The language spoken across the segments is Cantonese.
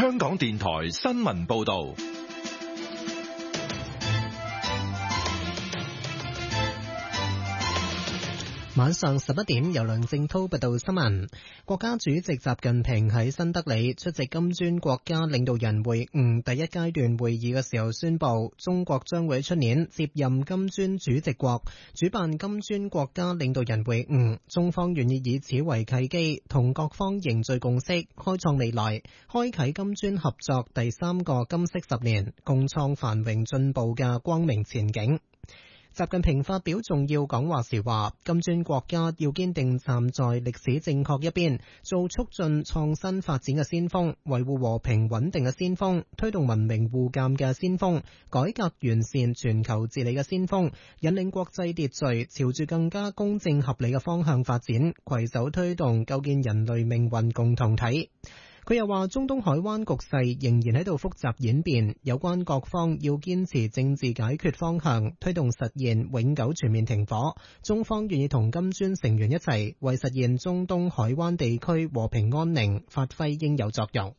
香港電台新聞報道。 晚上11點，由梁正濤報道新聞。國家主席習近平喺新德里出席金磚國家領導人會晤第一階段會議嘅時候宣布，中國將會出年接任金磚主席國，主辦金磚國家領導人會晤。中方願意以此為契機，同各方凝聚共識，開創未來，開啟金磚合作第三個金色10年，共創繁榮進步嘅光明前景。習近平發表重要講話時話，金磚國家要堅定站在歷史正確一邊，做促進創新發展嘅先鋒，維護和平穩定嘅先鋒，推動文明互鑒嘅先鋒，改革完善全球治理嘅先鋒，引領國際秩序朝住更加公正合理嘅方向發展，攜手推動構建人類命運共同體。佢又話，中東海灣局勢仍然喺度複雜演變，有關各方要堅持政治解決方向，推動實現永久全面停火。中方願意同金磚成員一齊，為實現中東海灣地區和平安寧發揮應有作用。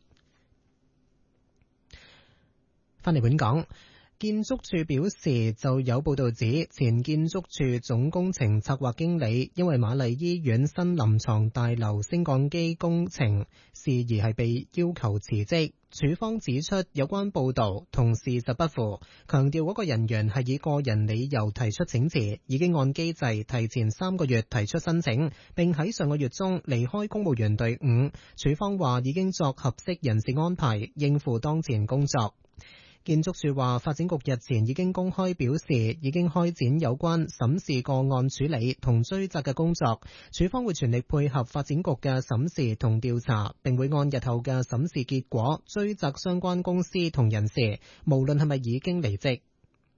返嚟本港。建築署表示，就有報道指前建築署總工程策劃經理因為瑪麗醫院新臨床大樓升降機工程事宜係被要求辭職。署方指出有關報道同事實不符，強調嗰個人員係以個人理由提出請辭，已經按機制提前3個月提出申請，並喺上個月中離開公務員隊伍。署方話已經作合適人事安排，應付當前工作。建築署話，發展局日前已經公開表示，已經開展有關審視個案處理同追責嘅工作。署方會全力配合發展局嘅審視同調查，並會按日後嘅審視結果追責相關公司同人士，無論係咪已經離職。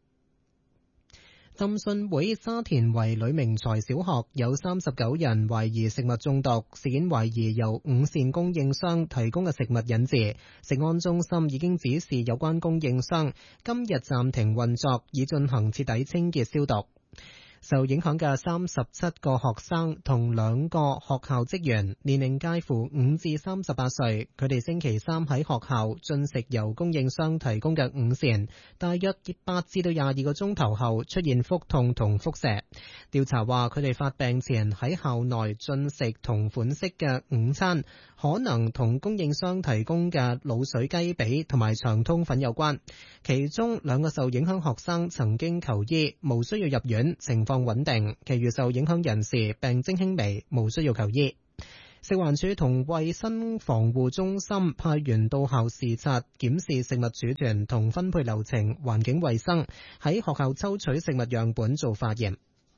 浸信會沙田圍呂明才小學有39人懷疑食物中毒，事件懷疑由午膳供應商提供嘅食物引致。食安中心已經指示有關供應商今日暫停運作，以進行徹底清潔消毒。受影響嘅37個學生同2個學校職員，年齡介乎5至38歲，佢哋星期三喺學校進食由供應商提供嘅午膳，大約8至到22個鐘頭後出現腹痛同腹瀉。調查話佢哋發病前喺校內進食同款式嘅午餐，可能同供應商提供嘅滷水雞髀同埋長通粉有關。其中2個受影響學生曾經求醫，無需要入院，情況穩定，其餘受影響人士病徵輕微，無需要求醫。食環署同衛生防護中心派員到校視察，檢視食物儲存同分配流程、環境衛生，喺學校抽取食物樣本做化驗。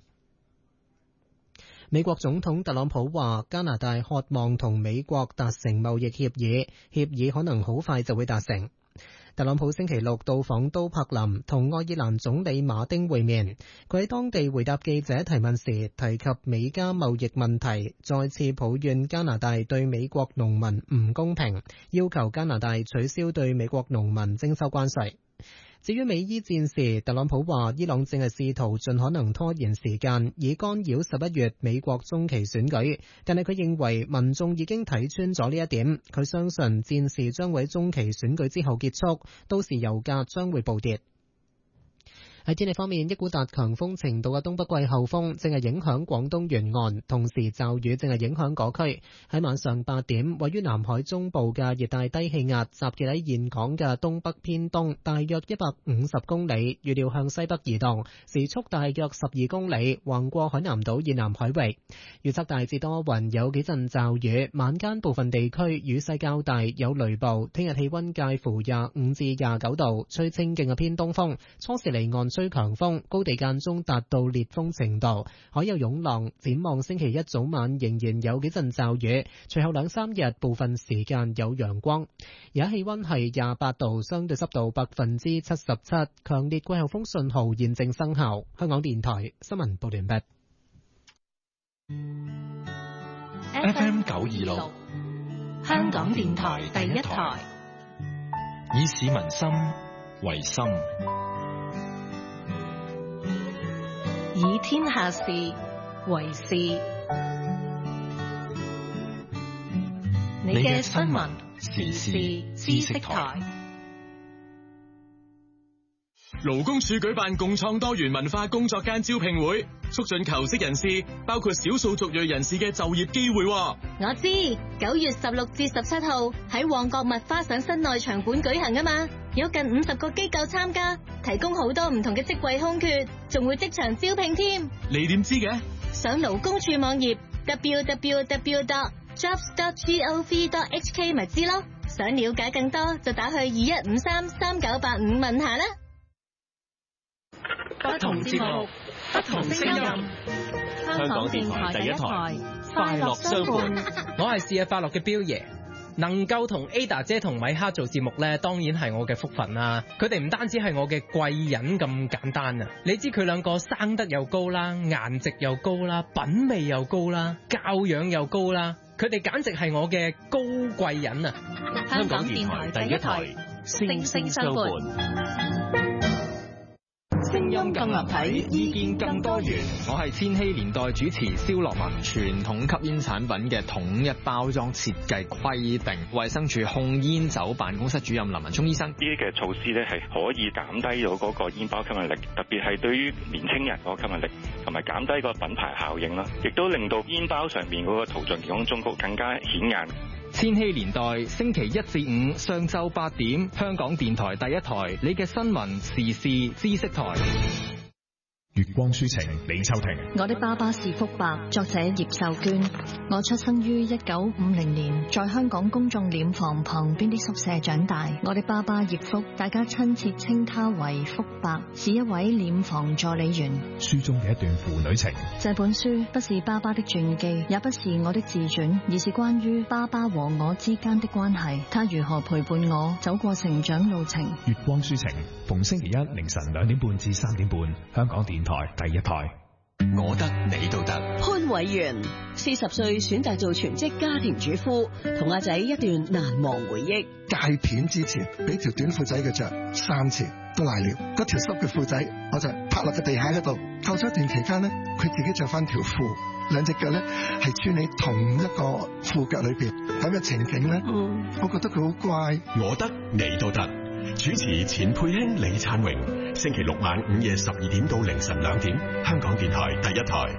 美國總統特朗普話，加拿大渴望同美國達成貿易協議，協議可能好快就會達成。特朗普星期六到訪都柏林，同愛爾蘭總理馬丁會面。佢喺當地回答記者提問時，提及美加貿易問題，再次抱怨加拿大對美國農民唔公平，要求加拿大取消對美國農民徵收關稅。至於美伊戰事，特朗普話伊朗正係試圖盡可能拖延時間，以干擾11月美國中期選舉，但係佢認為民眾已經睇穿咗呢一點。佢相信戰事將會喺中期選舉之後結束，到時油價將會暴跌。喺天氣方面，一股達強風程度嘅東北季候風正係影響廣東沿岸，同時驟雨正係影響嗰區。喺晚上8點，位於南海中部嘅熱帶低氣壓集結喺現港嘅東北偏東，大約150公里，預料向西北移動，時速大約12公里，橫過海南島以南海域。預測大致多雲，有幾陣驟雨，晚間部分地區雨勢較大，有雷暴。聽日氣溫介乎25至29度，吹清勁嘅偏東風，初時離岸吹強風，高地間中達到烈風程度，海有湧浪。展望星期一早晚仍然有幾陣驟雨，隨後2-3日部分時間有陽光。而家氣溫係28度，相對濕度77%，強烈季候風信號現正生效。香港電台新聞報完畢。 FM 926， 香港電台第一台， 以市民心為心， 以天下事為事。你嘅新聞時事知識台。 勞工處舉辦共創多元文化工作間招聘會，促進求職人士，包括少數族裔人士嘅就業機會。 我知9月16至17號喺旺角麥花臣室內場館舉行啊嘛，有近50個機構參加，提供好多唔同嘅職位空缺，仲會即場招聘添。 你點知嘅？ 上勞工處網頁 www.jobs.gov.hk 咪知咯。想了解更多就打去21533985問下啦。 不同節目，不同聲音。 香港電台第一台，快樂相伴。 我係事日快樂嘅彪爺，能夠同 Ada 姐同米哈做節目呢，當然係我嘅福分啦。佢哋唔單止係我嘅貴人咁簡單啊！你知佢兩個生得又高啦，顏值又高啦，品味又高啦，教養又高啦，佢哋簡直係我嘅高貴人啊！ 香港電台第一台，聲聲相伴。 聲音更立體，意見更多元。 我係千禧年代主持蕭樂文。傳統吸煙產品嘅統一包裝設計規定，衛生署控煙酒辦公室主任林文聰醫生， 呢啲嘅措施咧係可以減低咗嗰個煙包吸引力，特別係對於年青人嗰個吸引力，同埋減低個品牌效應啦，亦都令到煙包上面嗰個圖像健康忠告更加顯眼。 千禧年代星期1至5上晝8點，香港電台第一台，你嘅新聞時事知識台。 月光抒情，李秋婷。 我的爸爸是福伯，作者葉秀娟。我出生於1950年，在香港公眾殮房旁邊的宿舍長大。我的爸爸葉福，大家親切稱他為福伯，是一位殮房助理員。 書中嘅一段父女情。 這本書不是爸爸的傳記，也不是我的自傳，而是關於爸爸和我之間的關係。他如何陪伴我走過成長路程。 月光抒情，逢星期一凌晨2點半至3點半，香港電台第一台。 我得你都得。 潘偉源40歲選擇做全職家庭主婦，同阿仔一段難忘回憶。 戒片之前俾條短褲仔佢着3次都賴尿，嗰條濕嘅褲仔我就拍落個地下嗰度。扣咗一段期間呢，佢自己着翻條褲，兩隻腳咧係穿喺同一個褲腳裏邊咁嘅情景咧，我覺得佢好乖。 我得你都得。主持錢佩卿、李燦榮，星期6晚午夜12點到凌晨2點，香港電台第一台。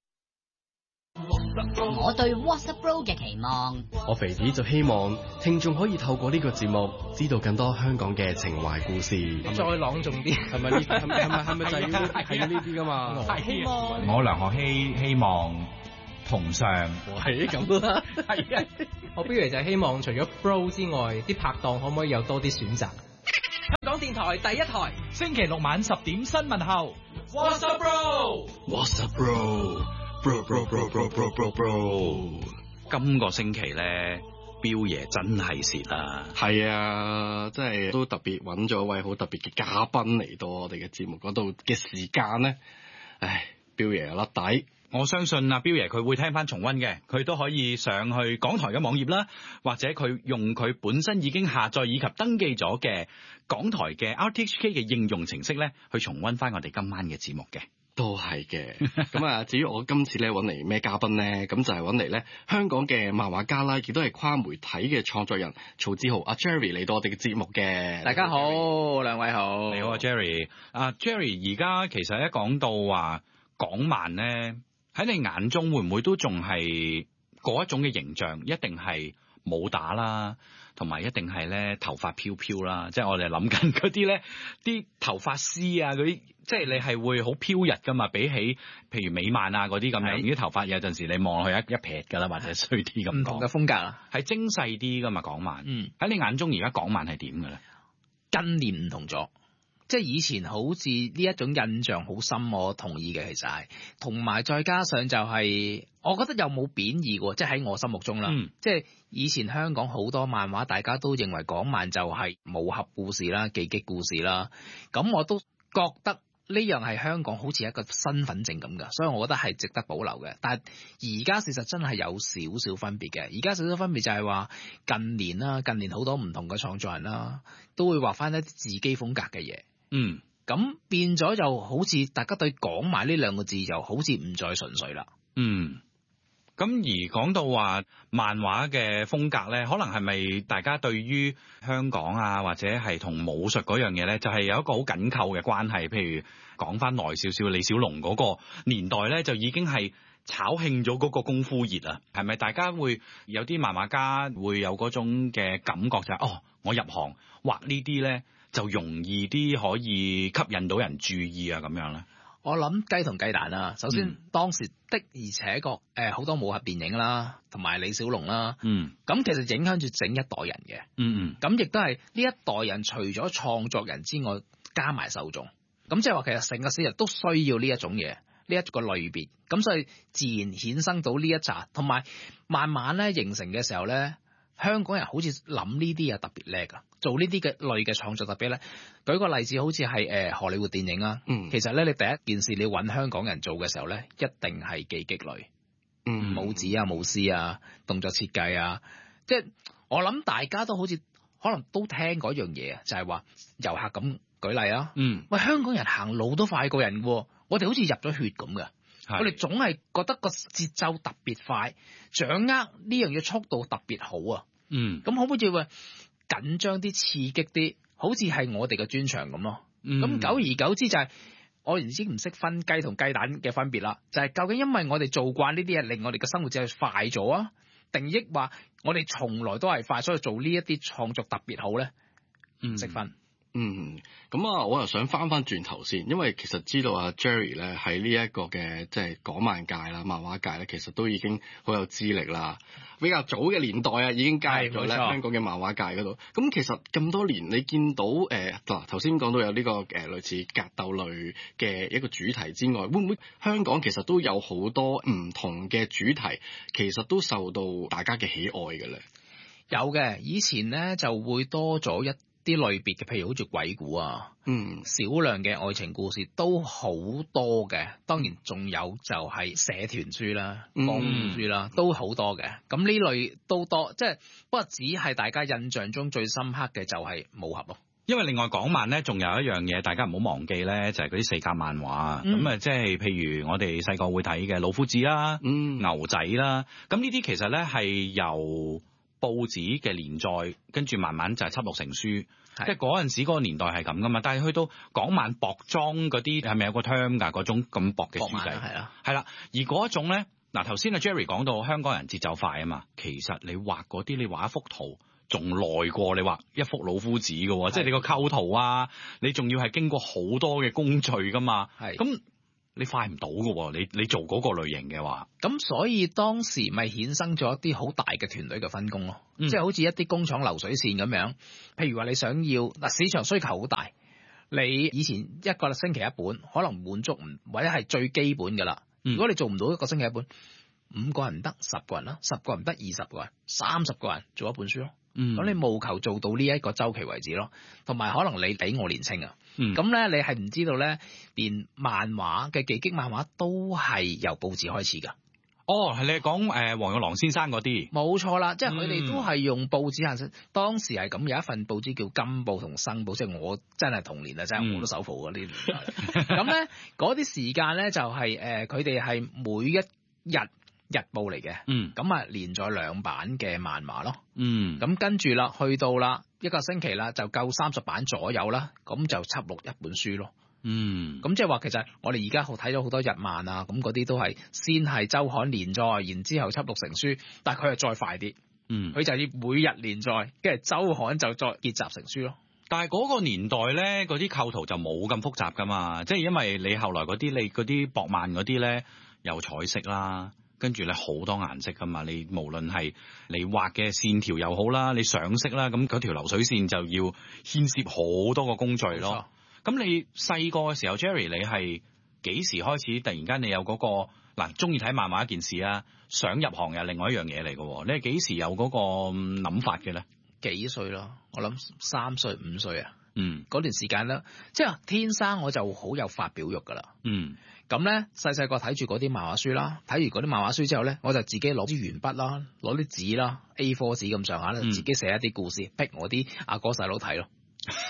我對 WhatsApp Bro 嘅期望， 我肥子就希望聽眾可以透過呢個節目知道更多香港嘅情懷故事。 再朗誦啲， 係咪呢？係咪就係要呢啲噶嘛？ 我梁學希希望同上係咁啦，係啊！我不如就係希望除咗 Bro 之外，啲拍檔可唔可以有多啲選擇？香港電台第一台， 星期6晚10點新聞後 WhatsApp Bro。What's up bro？ Bro bro bro bro bro bro bro。 今個星期咧，彪爺真係蝕啦。 係啊，即係都特別揾咗位好特別嘅嘉賓嚟到我哋嘅節目嗰度嘅時間咧，唉，彪爺有甩底。 我相信阿彪爺佢會聽翻重溫嘅，佢都可以上去港台嘅網頁啦，或者佢用佢本身已經下載以及登記咗嘅港台嘅 RTHK 嘅應用程式咧，去重溫翻我哋今晚嘅節目嘅。 都係嘅。咁啊，至於我今次咧揾嚟咩嘉賓咧，咁就係揾嚟咧香港嘅漫畫家啦，亦都係跨媒體嘅創作人曹志豪阿 Jerry 嚟到我哋嘅節目嘅。 大家好，兩位好。 你好啊 Jerry。Jerry 而家其實一講到話港漫咧，喺你眼中會唔會都仲係嗰一種嘅形象？一定係武打啦，同埋一定係咧頭髮飄飄啦，即係我哋諗緊嗰啲咧，啲頭髮絲啊嗰啲，即係你係會好飄逸噶嘛？比起譬如美漫啊嗰啲咁樣，啲頭髮有陣時你望落去一撇噶啦，或者衰啲咁講。唔同嘅風格啊， 係精細啲噶嘛港漫。喺你眼中而家港漫係點嘅咧？ 近年唔同咗。即係以前好似呢一種印象好深，我同意嘅其實係，同埋再加上就係、我覺得又冇貶義喎，即係喺我心目中啦。即係以前香港好多漫畫，大家都認為港漫就係武俠故事啦、技擊故事啦，咁我都覺得呢樣係香港好似一個身份證咁㗎，所以我覺得係值得保留嘅。但係而家事實真係有少少分別嘅，而家少少分別就係話近年好多唔同嘅創作人啦，都會畫翻一啲自己風格嘅嘢。咁變咗就好似大家對港漫呢兩個字就好似唔再純粹啦。 咁而講到話漫畫嘅風格咧，可能係咪大家對於香港啊，或者係同武術嗰樣嘢咧，就係有一個好緊扣嘅關係。譬如講翻耐少少，李小龍嗰個年代咧，就已經係炒興咗嗰個功夫熱啊。係咪大家會有啲漫畫家會有嗰種嘅感覺就係我入行畫呢啲咧，就容易啲可以吸引到人注意啊咁樣咧？ 我諗雞同雞蛋啦。首先，當時的而且確好多武俠電影啦，同埋李小龍啦。咁其實影響住整一代人嘅。咁亦都係呢一代人除咗創作人之外，加埋受眾。咁即係話其實成個市場都需要呢一種嘢，呢一個類別。咁所以自然衍生到呢一紮，同埋慢慢咧形成嘅時候咧，香港人好似諗呢啲嘢特別叻啊！做呢啲嘅類嘅創作特別咧，舉個例子，好似係荷里活電影啊。其實咧，你第一件事你揾香港人做嘅時候咧，一定係技擊類，武指啊、武師啊、動作設計啊，即係我諗大家都好似可能都聽嗰樣嘢啊，就係話遊客咁舉例啊。喂，香港人行路都快過人喎，我哋好似入咗血咁嘅。我哋總係覺得個節奏特別快，掌握呢樣嘢速度特別好啊。咁可唔可以話緊張啲、刺激啲，好似係我哋嘅專長咁咯。咁久而久之就係我已經唔識分雞同雞蛋嘅分別啦。就係究竟因為我哋做慣呢啲嘢，令我哋嘅生活節奏快咗啊，定抑話我哋從來都係快，所以做呢一啲創作特別好咧？唔識分。 咁啊，我又想翻轉頭先，因為其實知道阿 Jerry 咧喺呢一個嘅即係港漫界啦、漫畫界咧，其實都已經好有資歷啦。比較早嘅年代啊，已經加入咗咧香港嘅漫畫界嗰度。咁其實咁多年，你見到嗱頭先講到有呢個類似格鬥類嘅一個主題之外，會唔會香港其實都有好多唔同嘅主題，其實都受到大家嘅喜愛嘅咧？ 有嘅，以前咧就會多咗一啲類別嘅，譬如好似鬼故啊，少量嘅愛情故事都好多嘅。當然仲有就係社團書啦、江湖書啦，都好多嘅。咁呢類都多，即係不過只係大家印象中最深刻嘅就係武俠咯。 因為另外港漫咧，仲有一樣嘢大家唔好忘記咧，就係嗰啲四格漫畫。咁啊，即係譬如我哋細個會睇嘅老夫子啦、牛仔啦，咁呢啲其實咧係由報紙嘅連載，跟住慢慢就係輯錄成書，即係嗰陣時嗰個年代係咁噶嘛。但係去到港漫薄裝嗰啲，係咪有個 term 㗎？嗰種咁薄嘅書仔，係啦。而嗰一種咧，嗱頭先阿 Jerry 講到香港人節奏快啊嘛，其實你畫嗰啲，你畫一幅圖仲耐過你畫一幅老夫子㗎喎，即係你個構圖啊，你仲要係經過好多嘅工序噶嘛，咁。你快唔到㗎喎，你做嗰個類型嘅話， 咁所以當時咪衍生咗一啲好大嘅團隊嘅分工咯，即係好似一啲工廠流水線咁樣。譬如話你想要嗱，市場需求好大，你以前一個星期一本可能滿足唔或者係最基本㗎啦。如果你做唔到一個星期一本，5個人唔得10個人啦，10個人唔得20個人，30個人做一本書咯。咁你務求做到呢一個週期為止咯，同埋可能你比我年青啊，咁咧你係唔知道咧，連漫畫嘅技擊漫畫都係由報紙開始㗎。 係你講黃玉郎先生嗰啲？冇錯啦，即係佢哋都係用報紙行。當時係咁，有一份報紙叫金報同生報，即係我真係童年啊，真係我都首付嗰啲年代。咁咧嗰啲時間咧就係佢哋係每一日報嚟嘅，咁啊連載2版嘅漫畫咯，咁跟住啦，去到啦一個星期啦，就夠30版左右啦，咁就輯錄一本書咯，咁即係話其實我哋而家睇咗好多日漫啊，咁嗰啲都係先係週刊連載，然之後輯錄成書，但係佢係再快啲，佢就要每日連載，跟住週刊就再結集成書咯。 但係嗰個年代咧，嗰啲構圖就冇咁複雜噶嘛，即係因為你後來嗰啲你嗰啲薄漫嗰啲咧，有彩色啦。跟住咧好多顏色噶嘛，你無論係你畫嘅線條又好啦，你上色啦，咁嗰條流水線就要牽涉好多個工序咯。咁你細個嘅時候 ，Jerry 你係幾時開始突然間你有嗰個嗱中意睇漫畫一件事啊，想入行又另外一樣嘢嚟嘅喎？你係幾時有嗰個諗法嘅咧？ 幾歲咯？我諗3歲5歲啊。嗰段時間咧，即係天生我就好有發表欲噶啦。咁咧細個睇住嗰啲漫畫書啦，睇完嗰啲漫畫書之後咧，我就自己攞啲鉛筆啦，攞啲紙啦 ，A4 紙咁上下咧，自己寫一啲故事，逼我啲阿哥細佬睇咯。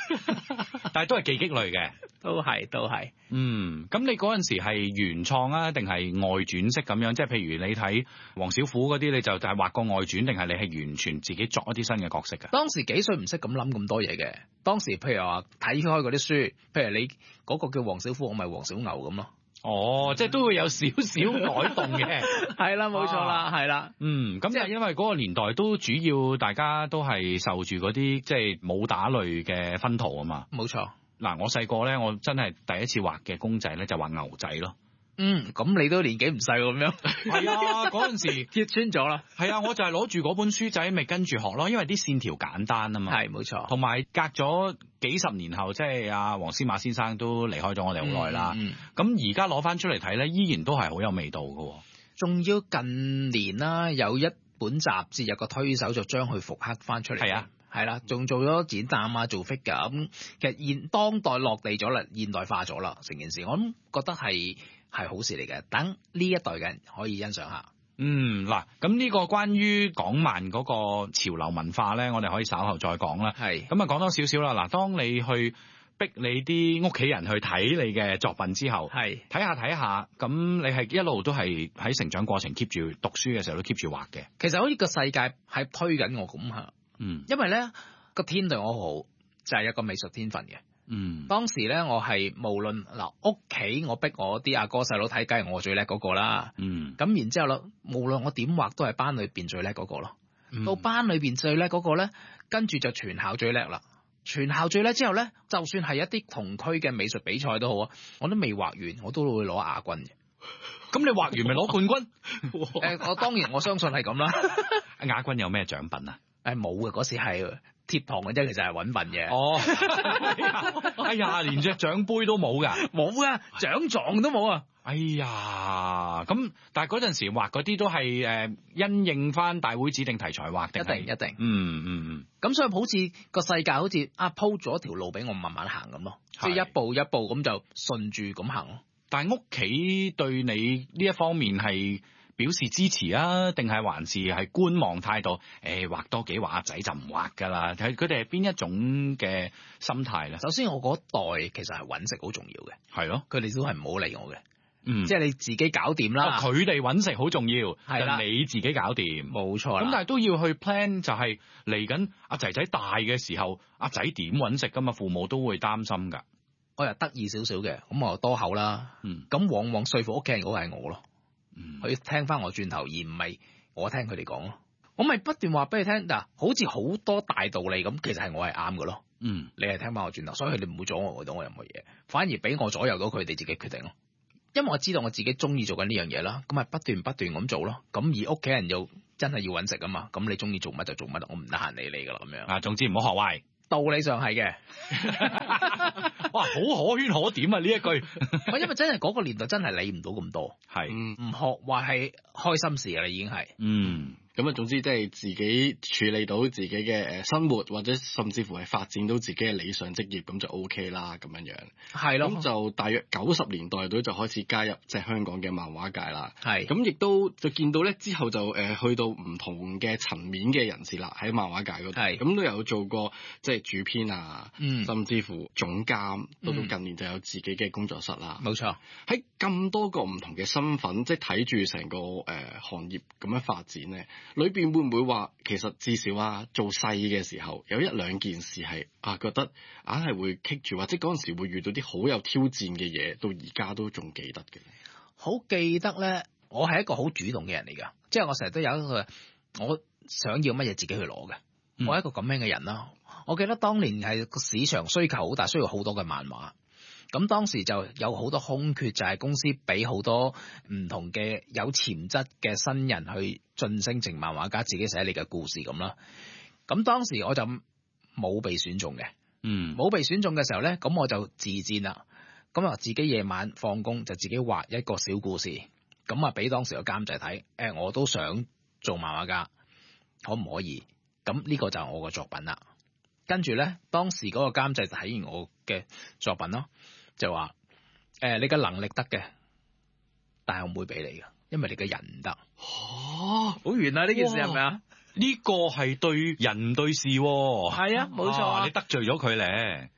但係都係技擊類嘅， 都係。 咁你嗰陣時係原創啊，定係外傳式咁樣？即係譬如你睇黃小虎嗰啲，你就係畫個外傳，定係你係完全自己作一啲新嘅角色㗎？ 當時幾歲唔識咁諗咁多嘢嘅。當時譬如話睇開嗰啲書，譬如你嗰個叫黃小虎，我咪黃小牛咁咯。 即係都會有少少改動嘅。 係啦，冇錯啦，係啦。 咁即係因為嗰個年代都主要大家都係受住嗰啲即係武打類嘅薰陶啊嘛。 冇錯。 嗱，我細個咧，我真係第一次畫嘅公仔咧，就畫牛仔咯。 咁你都年紀唔細咁樣。 係啊，嗰陣時揭穿咗啦。 係啊，我就係攞住嗰本書仔，咪跟住學咯，因為啲線條簡單啊嘛。 係，冇錯。 同埋隔咗幾十年後，即係阿黃思馬先生都離開咗我哋好耐啦。咁而家攞翻出嚟睇咧，依然都係好有味道㗎。 仲要近年啦，有一本雜誌有個推手就將佢復刻翻出嚟。係啊。係啦，仲做咗展覽啊，做 figure 咁，其實當代落地咗啦，現代化咗啦，成件事，我諗覺得係好事嚟嘅。等呢一代嘅人可以欣賞下。 嗱，咁呢個關於港漫嗰個潮流文化咧，我哋可以稍後再講啦。係，咁啊講多少少啦。嗱，當你去逼你啲屋企人去睇你嘅作品之後，係睇下，咁你係一路都係喺成長過程 keep 住讀書嘅時候都 keep 住畫嘅。 其實好似個世界係推緊我咁嚇。因為咧個天對我好，就係一個美術天分嘅。當時咧我係無論屋企我逼我啲阿哥細佬睇，梗係我最叻嗰個啦。咁然之後啦，無論我點畫都係班裏邊最叻嗰個咯。到班裏邊最叻嗰個咧，跟住就全校最叻啦。全校最叻之後咧，就算係一啲同區嘅美術比賽都好啊，我都未畫完，我都會攞亞軍嘅。 咁你畫完咪攞冠軍？ 我當然我相信係咁啦。 亞軍有咩獎品啊？ 冇嘅，嗰時係貼堂嘅啫，其實係揾笨嘅。 哎呀，連隻獎杯都冇㗎， 冇㗎，獎狀都冇啊！ 哎呀，咁但係嗰陣時畫嗰啲都係因應翻大會指定題材畫定係？ 一定。咁所以好似個世界好似鋪咗條路俾我慢慢行咁咯，即係一步一步咁就順住咁行咯。 但係屋企對你呢一方面係表示支持啊，定係還是係觀望態度？畫多幾畫阿仔就唔畫㗎啦。佢哋係邊一種嘅心態咧？ 首先我嗰代其實係揾食好重要嘅， 係咯， 佢哋都係唔好理我嘅。即係你自己搞掂啦。 佢哋揾食好重要， 係啦， 你自己搞掂， 冇錯啦。 咁但係都要去 plan，就係嚟緊阿仔仔大嘅時候，阿仔點揾食㗎嘛？父母都會擔心㗎。 我又得意少少嘅，咁我多口啦。咁往往說服屋企人嗰個係我咯。佢聽翻我轉頭，而唔係我聽佢哋講咯。我咪不斷話俾你聽，嗱，好似好多大道理咁，其實係我係啱嘅咯。你係聽翻我轉頭，所以佢哋唔會阻礙到我任何嘢，反而俾我左右到佢哋自己決定咯。因為我知道我自己中意做緊呢樣嘢啦，咁咪不斷咁做咯。咁而屋企人又真係要揾食啊嘛，咁你中意做乜就做乜，我唔得閒理你噶啦咁樣。 啊，總之唔好學壞。 道理上係嘅。 哇，好可圈可點啊！呢一句， 因為真係嗰個年代真係理唔到咁多， 係唔學話係開心事啦，已經係。 咁啊，總之即係自己處理到自己嘅生活，或者甚至乎係發展到自己嘅理想職業，咁就 OK 啦，咁樣樣。 係咯。 咁就大約90年代度就開始加入即係香港嘅漫畫界啦。 係。 咁亦都就見到咧，之後就去到唔同嘅層面嘅人士啦，喺漫畫界嗰度。係。咁都有做過即係主編啊，甚至乎總監，到近年就有自己嘅工作室啦。 冇錯。 喺咁多個唔同嘅身份，即係睇住成個行業咁樣發展咧。裏邊會唔會話其實至少做細嘅時候有一兩件事係覺得硬係會棘住，或者嗰陣時會遇到啲好有挑戰嘅嘢，到而家都仲記得嘅？ 好記得咧，我係一個好主動嘅人嚟㗎，即係我成日都有一個我想要乜嘢自己去攞嘅，我係一個咁樣嘅人啦。我記得當年係個市場需求好大，需要好多嘅漫畫。咁當時就有好多空缺，就係公司俾好多唔同嘅有潛質嘅新人去晉升成漫畫家，自己寫你嘅故事咁啦。咁當時我就冇被選中嘅，冇被選中嘅時候咧，咁我就自薦啦。咁自己夜晚放工就自己畫一個小故事，咁俾當時個監製睇，我都想做漫畫家，可唔可以？咁呢個就係我個作品啦。跟住咧，當時嗰個監製就睇完我嘅作品咯。就話你嘅能力得嘅，但係我唔會俾你嘅，因為你嘅人唔得。好遠啊！呢件事係咪啊？ 呢個係對人對事喎。 係啊，冇錯啊。 你得罪咗佢咧。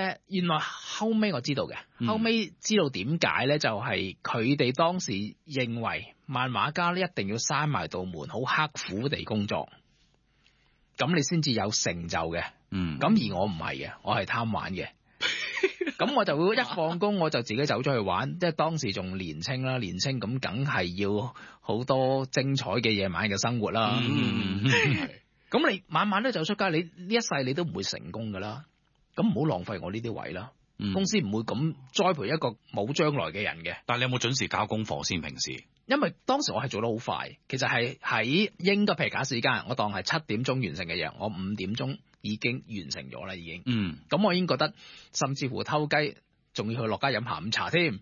原來後尾我知道嘅，後尾知道點解咧，就係佢哋當時認為漫畫家咧一定要閂埋道門，好刻苦地工作，咁你先至有成就嘅。咁而我唔係嘅，我係貪玩嘅。咁我就會一放工我就自己走咗去玩，即係當時仲年青咁梗係要好多精彩嘅夜晚嘅生活啦。咁你晚晚都走出街，你呢一世你都唔會成功噶啦。咁唔好浪費我呢啲位啦。公司唔會咁栽培一個冇將來嘅人嘅。 但係你有冇準時交功課先？平時？因為當時我係做得好快，其實係喺應該譬如假時間，我當係7點鐘完成嘅嘢，我5點鐘已經完成咗啦，已經。咁我已經覺得，甚至乎偷雞，仲要去落街飲下午茶添。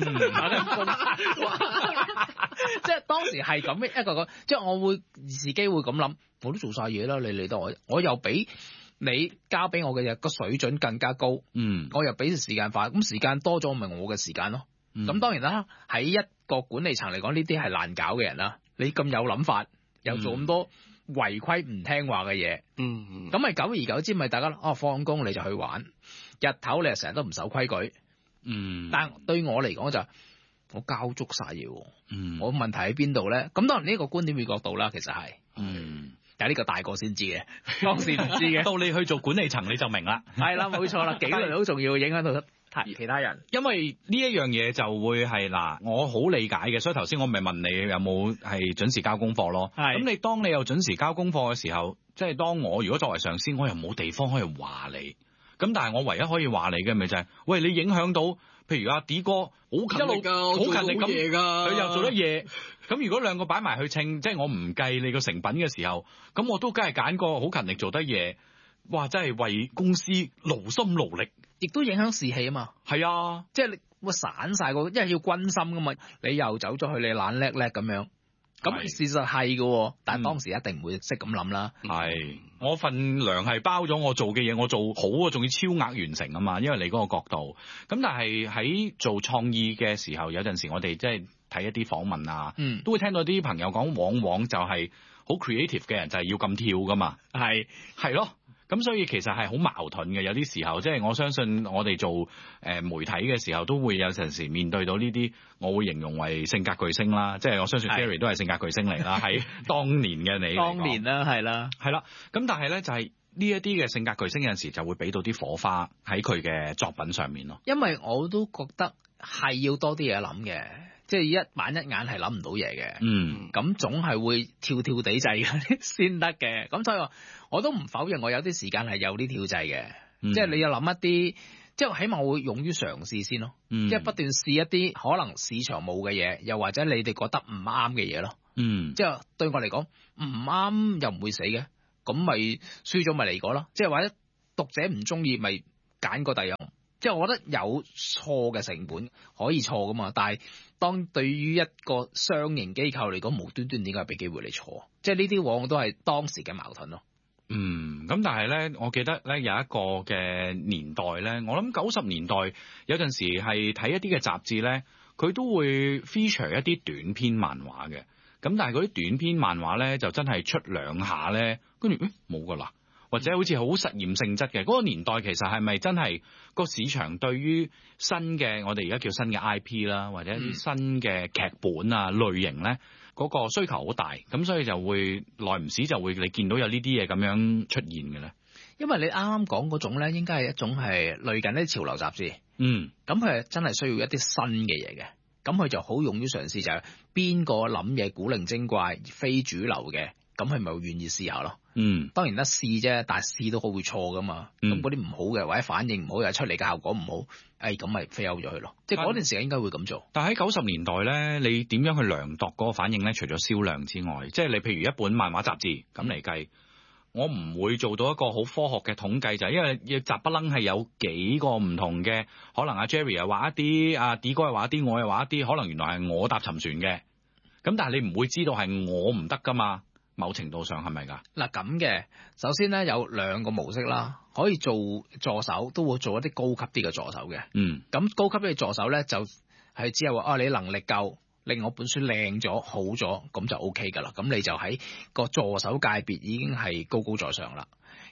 即係當時係咁一個，即係我會自己會咁諗，我都做晒嘢啦，你嚟到我又比你交俾我嘅嘢個水準更加高。我又比時間快，咁時間多咗咪我嘅時間咯。咁當然啦，喺一個管理層嚟講，呢啲係難搞嘅人啦。你咁有諗法，又做咁多違規唔聽話嘅嘢，咁咪久而久之咪大家放工你就去玩，日頭你又成日都唔守規矩。但對我嚟講就我交足晒嘢，我問題喺邊度咧？咁當然呢個觀點與角度啦，其實係，但係呢個大個先知嘅，當時唔知嘅。 到你去做管理層你就明啦。 係啦，冇錯啦，紀律好重要，影響到其他人。 因為呢一樣嘢就會係嗱，我好理解嘅，所以頭先我咪問你有冇係準時交功課咯。咁你當你有準時交功課嘅時候，即係當我如果作為上司，我又冇地方可以話你。咁但係我唯一可以話你嘅咪就係，喂，你影響到，譬如阿 D 哥好勤力㗎，好勤力咁，佢又做得嘢。咁如果兩個擺埋去稱，即係我唔計你個成品嘅時候，咁我都梗係揀個好勤力做得嘢。哇！真係為公司勞心勞力， 亦都影響士氣啊嘛。 係啊， 即係你會散晒個，因為要軍心噶嘛。你又走咗去，你懶叻叻咁樣。咁事實係嘅，但係當時一定唔會識咁諗啦。 係，我份糧係包咗我做嘅嘢，我做好啊，仲要超額完成啊嘛。因為你嗰個角度，咁但係喺做創意嘅時候，有陣時我哋即係睇一啲訪問啊，都會聽到啲朋友講，往往就係好 creative 嘅人就係要咁跳噶嘛。係咯。咁所以其實係好矛盾嘅，有啲時候即係我相信我哋做媒體嘅時候都會有陣時面對到呢啲，我會形容為性格巨星啦。即係我相信 Jerry 都係性格巨星嚟啦，喺當年嘅你當年啦，係啦。 咁但係咧就係呢一啲嘅性格巨星有陣時就會俾到啲火花喺佢嘅作品上面咯。 因為我都覺得係要多啲嘢諗嘅。即係一板一眼係諗唔到嘢嘅，咁總係會跳跳地掣先得嘅。咁所以我都唔否認我有啲時間係有啲跳掣嘅，即係你要諗一啲，即係起碼我會勇於嘗試先咯，即係不斷試一啲可能市場冇嘅嘢，又或者你哋覺得唔啱嘅嘢咯。即係對我嚟講唔啱又唔會死嘅，咁咪輸咗咪嚟過咯。即係或者讀者唔中意咪揀個第二樣。即係我覺得有錯嘅成本可以錯噶嘛，但係當對於一個商營機構嚟講，無端端點解俾機會你錯？即係呢啲往往都係當時嘅矛盾咯。 咁但係咧，我記得咧有一個嘅年代咧，我諗90年代有陣時係睇一啲嘅雜誌咧，佢都會 feature 一啲短篇漫畫嘅。咁但係嗰啲短篇漫畫咧，就真係出兩下咧，跟住冇噶啦。或者好似好實驗性質嘅嗰個年代，其實係咪真係個市場對於新嘅我哋而家叫新嘅 IP 啦，或者一啲新嘅劇本啊類型咧，嗰個需求好大，咁所以就會耐唔時就會你見到有呢啲嘢咁樣出現嘅咧。 因為你啱啱講嗰種咧，應該係一種係類近啲潮流雜誌，咁佢係真係需要一啲新嘅嘢嘅，咁佢就好勇於嘗試，就係邊個諗嘢古靈精怪、非主流嘅，咁佢咪願意試下咯。當然得試啫，但係試都好會錯噶嘛。咁嗰啲唔好嘅或者反應唔好，又出嚟嘅效果唔好，咁咪 fail 咗佢咯。即係嗰段時間應該會咁做。 但係喺90年代咧，你點樣去量度嗰個反應咧？除咗銷量之外，即係你譬如一本漫畫雜誌咁嚟計，我唔會做到一個好科學嘅統計，就係因為雜不楞係有幾個唔同嘅，可能阿 Jerry 又畫一啲，阿 D 哥又畫一啲，我又畫一啲，可能原來係我搭沉船嘅。咁但係你唔會知道係我唔得噶嘛。某程度上係咪㗎？ 嗱咁嘅，首先咧有兩個模式啦，可以做助手，都會做一啲高級啲嘅助手嘅。咁高級啲嘅助手咧就係只係話你能力夠，令我本書靚咗、好咗，咁就 OK 㗎啦。咁你就喺個助手界別已經係高高在上啦。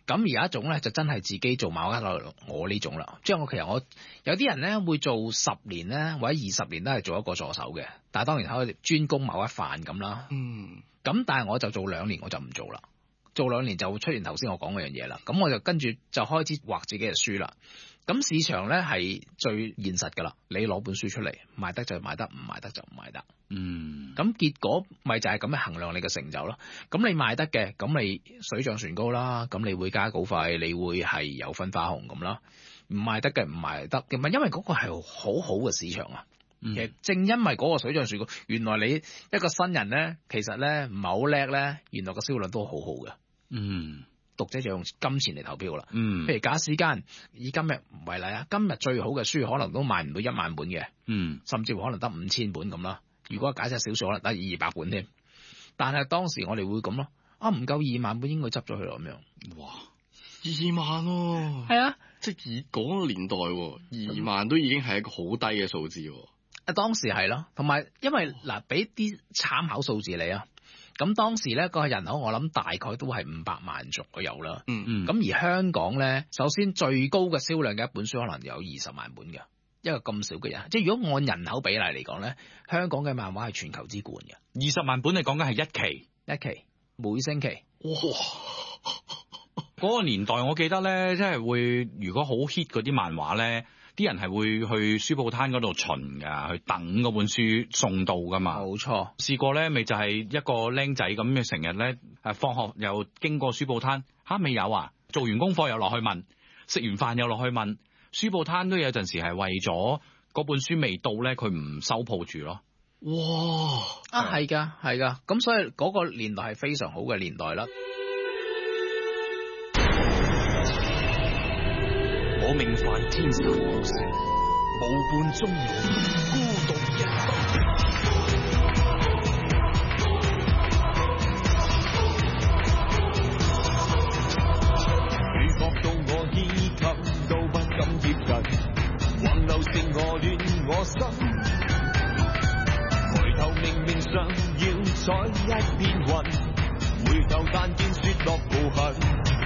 咁而有一種咧就真係自己做某一類，我呢種啦，即係其實我有啲人咧會做10年咧或者20年都係做一個助手嘅，但係當然可以專攻某一範咁啦。咁但係我就做2年我就唔做啦，做2年就會出現頭先我講嗰樣嘢啦。咁我就跟住就開始畫自己嘅書啦。咁市場咧係最現實㗎啦，你攞本書出嚟賣得就賣得，唔賣得就唔賣得。咁結果咪就係咁樣衡量你嘅成就咯。咁你賣得嘅，咁你水漲船高啦，咁你會加稿費，你會係有分花紅咁啦。唔賣得嘅唔賣得，唔係因為嗰個係好好嘅市場啊。其實正因為嗰個水漲船高，原來你一個新人咧，其實咧唔係好叻咧，原來個銷量都好好嘅。讀者就用金錢嚟投票啦。譬如假使間以今日為例啊，今日最好嘅書可能都賣唔到1萬本嘅，甚至乎可能得5000本咁啦。如果假設少數可能得200本添，但係當時我哋會咁咯，唔夠2萬本應該執咗佢咯咁樣。 哇，2萬喎！ 係啊， 即係以嗰個年代，2萬都已經係一個好低嘅數字喎。 當時係咯，同埋因為嗱，俾啲參考數字你啊。咁當時咧個人口我諗大概都係500萬左右啦。咁而香港咧，首先最高嘅銷量嘅一本書可能有20萬本嘅，一個咁少嘅人，即係如果按人口比例嚟講咧，香港嘅漫畫係全球之冠嘅。 20萬本你講緊係一期每星期。 哇！嗰個年代我記得咧，即係會如果好 hit 嗰啲漫畫咧，啲人係會去書報攤嗰度巡㗎，去等嗰本書送到㗎嘛。 冇錯， 試過咧，咪就係一個僆仔咁嘅，成日咧放學又經過書報攤，未有啊？做完功課又落去問，食完飯又落去問，書報攤都有陣時係為咗嗰本書未到咧，佢唔收鋪住咯。 哇！ 係㗎，咁所以嗰個年代係非常好嘅年代啦。 我命犯天煞孤星，無伴終老，孤獨一人。如覺到我衣襟都不敢接近，橫流成河亂我心。抬頭明明想要採一片雲，回頭但見雪落無痕。